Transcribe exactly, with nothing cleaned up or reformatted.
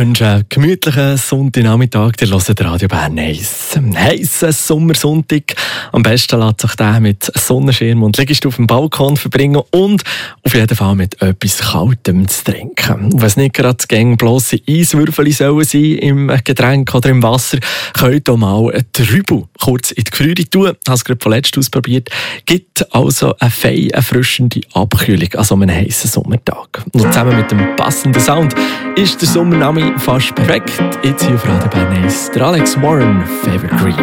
wünsche einen gemütlichen Sonntagnachmittag. Ihr hört Radio Bern eins. Ein heisser Sommersonntag. Am besten lässt sich der mit Sonnenschirm und Liegestuhl auf dem Balkon verbringen und auf jeden Fall mit etwas Kaltem zu trinken. Und wenn es nicht gerade gäng blosse Eiswürfel sollen sein im Getränk oder im Wasser, könnt ihr mal den Rübel kurz in die Gefriere tun. Ich habe es gerade vorletzt ausprobiert. Gibt also eine fein erfrischende Abkühlung an so einem heissen Sommertag. Und zusammen mit dem passenden Sound ist der Sommername fast perfekt. Jetzt hier auf Radio Bern eins, der Alex Warren, Favorite Green.